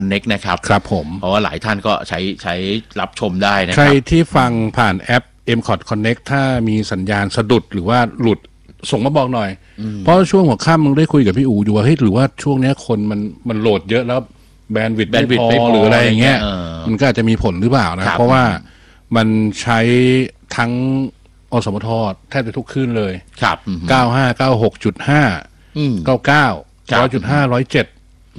เน็กนะครับครับผมเพราะว่าหลายท่านก็ใช้รับชมได้นะครับใครที่ฟังผ่านแอป M-Cot Connect ถ้ามีสัญญาณสะดุดหรือว่าหลุดส่งมาบอกหน่อยเพราะช่วงหัวค่ำมึงได้คุยกับพี่อู๋อยู่ว่าเฮ้ยหรือว่าช่วงนี้คนมันโหลดเยอะแล้วแบนด์วิดต์ไม่พอหรืออะไรอย่างเงี้ยมันก็อาจจะมีผลหรือเปล่านะเพราะว่ามันใช้ทั้งอสมทแทบจะทุกคลื่นเลยครับ 95 96.5 99 100.5 107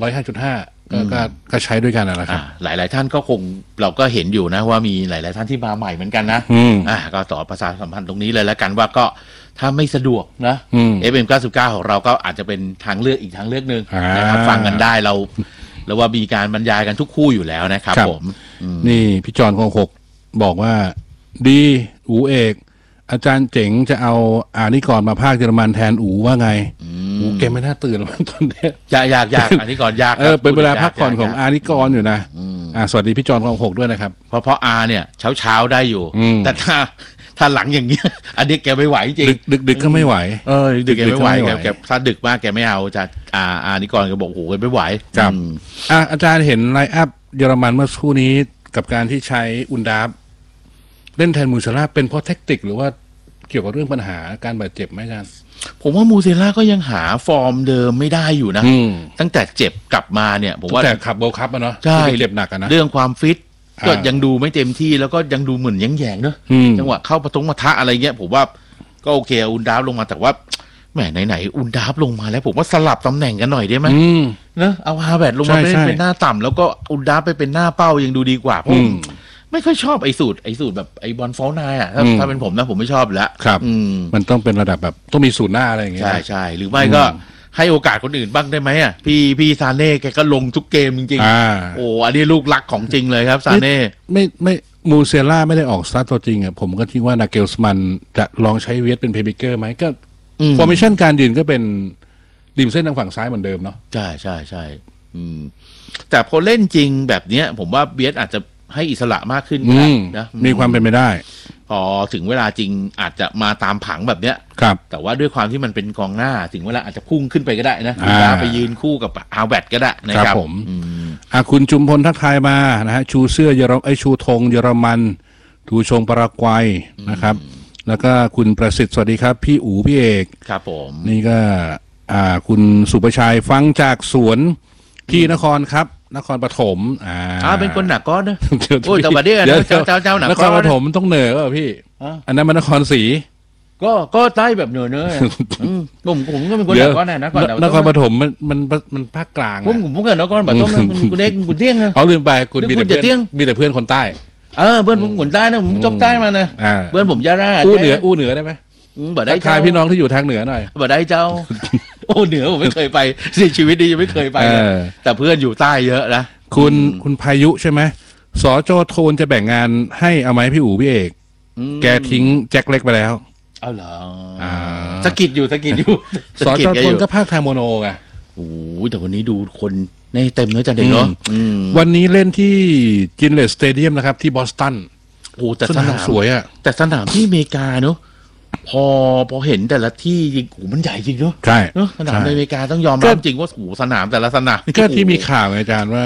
105.5ก็ใช้ด้วยกันนะครับหลายท่านก็คงเราก็เห็นอยู่นะว่ามีหลายท่านที่มาใหม่เหมือนกันนะก็ต่อประชาสัมพันธ์ตรงนี้เลยแล้วกันว่าก็ถ้าไม่สะดวกนะ FM 99ของเราก็อาจจะเป็นทางเลือกอีกทางเลือกนึงนะครับฟังกันได้เราว่ามีการบรรยายกันทุกคู่อยู่แล้วนะครับผมนี่พี่จอนของ6บอกว่าดีอูเอกอาจารย์เจ๋งจะเอานิกรมาภาคเยอรมันแทนอูว่าไงอูแกไม่น่าตื่นหรอกตอนนี้ยากนิกรยากเป็นเวลาพักผ่อนของนิกรอยู่นะสวัสดีพี่จอนของ6ด้วยนะครับเพราะเนี่ยเช้าได้อยู่แต่ถ้าหลังอย่างเงี้ยอันนี้แกไม่ไหวจริงดึกก็ไม่ไหวดึกแกไม่ไหวแกถ้าดึกมากแกไม่เอาจะนิกรก็บอกโอ้โหไม่ไหวครับอาจารย์เห็นไลน์อัพเยอรมันเมื่อสักครู่นี้กับการที่ใช้อุนดาฟเล่นแทนมูเซล่าเป็นเพราะแท็กติกหรือว่าเกี่ยวกับเรื่องปัญหาการบาดเจ็บไหมอาจารย์ผมว่ามูเซล่าก็ยังหาฟอร์มเดิมไม่ได้อยู่นะตั้งแต่เจ็บกลับมาเนี่ยผมว่าแต่ขับโบคัพอะเนาะใช่เจ็บหนักนะเรื่องความฟิตก็ยังดูไม่เต็มที่แล้วก็ยังดูเหมือนแย่งเนอะจังหวะเข้าประทะอะไรเงี้ยผมว่าก็โอเคอุนดาฟลงมาแต่ว่าแหมไหนอุนดาฟลงมาแล้วผมว่าสลับตำแหน่งกันหน่อยได้ไหมนะเอาฮาแวร์ดลงมาเป็นหน้าต่ำแล้วก็อุนดาฟไปเป็นหน้าเป้ายังดูดีกว่าผมไม่ค่อยชอบไอ้สูตรแบบไอ้บอลฟอลนายอ่ะถ้าเป็นผมนะผมไม่ชอบแล้วครับมันต้องเป็นระดับแบบต้องมีสูตรหน้าอะไรอย่างเงี้ยใช่หรือไม่ก็ให้โอกาสคนอื่นบ้างได้ไหมอ่ะพี่ซาเน่แกก็ลงทุกเกมจริงๆโอ้อันนี้ลูกรักของจริงเลยครับซาเน่ไม่มูเซล่าไม่ได้ออกสตาร์ทตัวจริงอ่ะผมก็คิดว่านาเกลสมันจะลองใช้เวสเป็นเพย์เบเกอร์ไหมก็ฟอร์เมชั่นการยืนก็เป็นริมเส้นทางฝั่งซ้ายเหมือนเดิมเนาะใช่แต่พอเล่นจริงแบบเนี้ยผมว่าเบสอาจจะให้อิสระมากขึ้นนะมีความเป็นไปได้พอถึงเวลาจริงอาจจะมาตามผังแบบเนี้ยครับแต่ว่าด้วยความที่มันเป็นกองหน้าถึงเวลาอาจจะพุ่งขึ้นไปก็ได้นะไปยืนคู่กับอาร์แวตก็ได้นะครับผมคุณจุมพลทักทายมานะฮะชูเสื้อชูธงเยอรมันทูชงปารากวัยนะครับแล้วก็คุณประสิทธิ์สวัสดีครับพี่อู๋พี่เอกครับผมนี่ก็คุณสุประชัยฟังจากสวนที่นครครับนครปฐมเป็นคนหนักก้อนนะโอ้ยแต่ว่าเดี๋ยวเจ้าหนักนครปฐมต้องเหนือป่ะพี่อันนั้นมันนครศรีก็ใต้แบบเหนือผมก็เป็นคนหนักก้อนนครปฐมมันภาคกลางผมเกิดนครปฐมคุณเด็กคุณเที่ยงนะลืมไปคุณมีแต่เพื่อนคนใต้เพื่อนผมคนใต้นะผมจบใต้มานะเพื่อนผมยาราอู้เหนือได้ไหมบ่ได้ทายพี่น้องที่อยู่ทางเหนือหน่อยบ่ได้เจ้าเหนือผมไม่เคยไปชีวิตนี้ยังไม่เคยไปแต่เพื่อนอยู่ใต้เยอะนะคุณพายุใช่ไหมสจโทนจะแบ่งงานให้เอาไหมพี่อู๋พี่เอกแกทิ้งแจ็คเล็กไปแล้วเอาเหรอสกิดอยู่สจโทนก็ภาคไทยโมโนไงโอ้ยแต่วันนี้ดูคนในเต็มเนื้อจันเด็กเนาะวันนี้เล่นที่จินเลสสเตเดียมนะครับที่บอสตันโอ้แต่สนามสวยอะแต่สนามที่อเมริกาเนาะพอเห็นแต่ละที่จริงโอ้มันใหญ่จริงเนาะใช่สนามในอเมริกาต้องยอมรับจริงว่าโอ้สนามแต่ละสนามก็ที่มีข่าวอาจารย์ว่า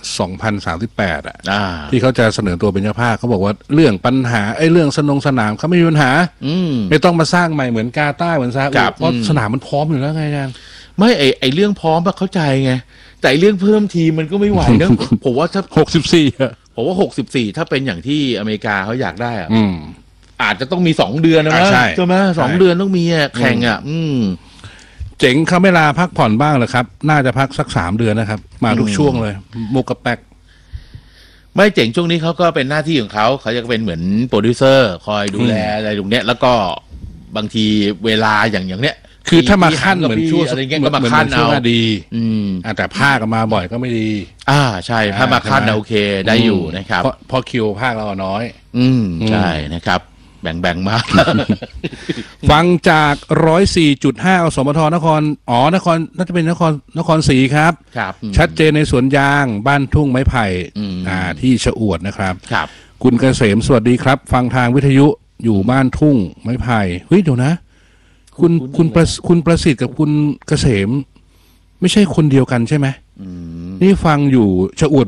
2038ที่เขาจะเสนอตัวเป็นเจ้าภาพเขาบอกว่าเรื่องปัญหาเรื่องสนามเขาไม่มีปัญหาไม่ต้องมาสร้างใหม่เหมือนกาตาร์เหมือนซาอุเพราะสนามมันพร้อมอยู่แล้วไงอาจารย์ไม่เรื่องพร้อมเข้าใจไงแต่เรื่องเพิ่มทีมันก็ไม่ไหวเนอะผมว่าถ้า 64 ผมว่า64ถ้าเป็นอย่างที่อเมริกาเขาอยากได้อาจจะต้องมี2 เดือนนะใช่ไหม2 เดือนต้องมีแข่งเจ๋งเขาไม่ลาพักผ่อนบ้างเหรอครับน่าจะพักสัก3 เดือนนะครับมาทุกช่วงเลยมุกกระแปกไม่เจ๋งช่วงนี้เขาก็เป็นหน้าที่ของเขาจะเป็นเหมือนโปรดิวเซอร์คอยดูแลอะไรตรงเนี้ยแล้วก็บางทีเวลาอย่างเนี้ยคือถ้ามาขั้นเหมือนช่วงอะไรเงี้ยก็มาขั้นเอาดีแต่ภาคมาบ่อยก็ไม่ดีใช่ถ้ามาขั้นโอเคได้อยู่นะครับเพราะคิวภาคเราน้อยใช่นะครับแบ่งมากฟังจาก 104.5 อสมทนครน่าจะเป็นนครศรีครับชัดเจนในสวนยางบ้านทุ่งไม้ไผ่ที่ชะอวดนะครับคุณเกษมสวัสดีครับฟังทางวิทยุอยู่บ้านทุ่งไม้ไผ่เฮ้ยเดี๋ยวนะคุณประสิทธิ์กับคุณเกษมไม่ใช่คนเดียวกันใช่ไหมนี่ฟังอยู่ชะอวด